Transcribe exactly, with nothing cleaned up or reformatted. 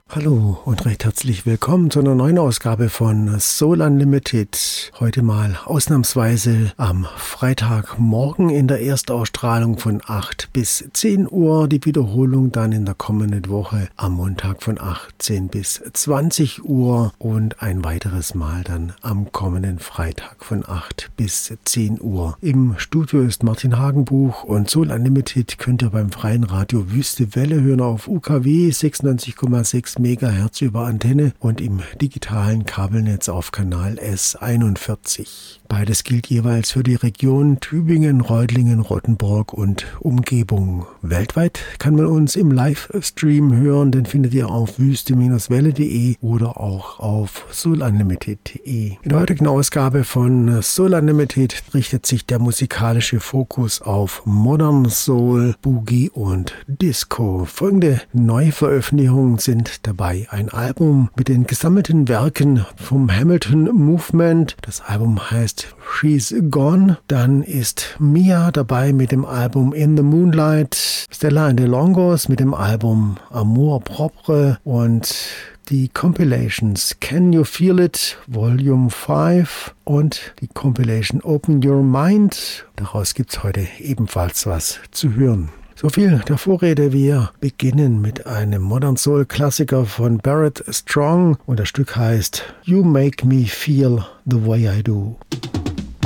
Hallo und recht herzlich willkommen zu einer neuen Ausgabe von Soul Unlimited. Heute mal ausnahmsweise am Freitagmorgen in der Erstausstrahlung von acht bis zehn Uhr. Die Wiederholung dann in der kommenden Woche am Montag von achtzehn bis zwanzig Uhr und ein weiteres Mal dann am kommenden Freitag von acht bis zehn Uhr. Im Studio ist Martin Hagenbuch und Soul Unlimited könnt ihr beim freien Radio Wüste Welle hören auf U K W sechsundneunzig Komma sechs Megahertz über Antenne und im digitalen Kabelnetz auf Kanal S einundvierzig. Beides gilt jeweils für die Region Tübingen, Reutlingen, Rottenburg und Umgebung. Weltweit kann man uns im Livestream hören, den findet ihr auf wüste Bindestrich welle punkt de oder auch auf soul unlimited punkt de. In der heutigen Ausgabe von Soul Unlimited richtet sich der musikalische Fokus auf Modern Soul, Boogie und Disco. Folgende Neuveröffentlichungen sind dabei: ein Album mit den gesammelten Werken vom Hamilton Movement. Das Album heißt She's Gone. Dann ist Mia dabei mit dem Album In the Moonlight, Stella and the Longos mit dem Album Amour Propre und die Compilations Can You Feel It Volume fünf und die Compilation Open Your Mind. Daraus gibt's heute ebenfalls was zu hören. So viel der Vorrede. Wir beginnen mit einem Modern Soul Klassiker von Barrett Strong und das Stück heißt You Make Me Feel the Way I Do.